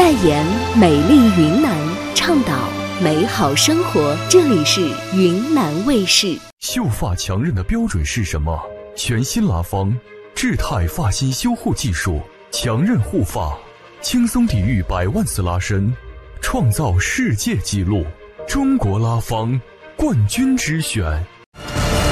代言美丽云南，倡导美好生活。这里是云南卫视。 秀发强韧的标准是什么？全新拉芳智泰发型修护技术，强韧护发，轻松抵御100万次拉伸，创造世界纪录。中国拉芳冠军之选。